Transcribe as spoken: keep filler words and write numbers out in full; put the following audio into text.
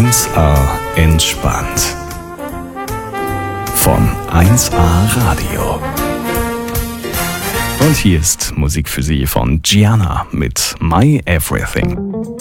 eins A entspannt. Von eins A Radio. Und hier ist Musik für Sie von Gianna mit My Everything.